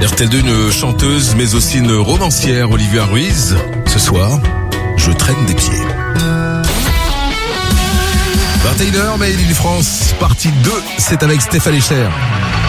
RTL2, une chanteuse mais aussi une romancière, Olivia Ruiz. Ce soir, je traîne des pieds. 21h, Made in France, partie 2, c'est avec Stéphane Echer.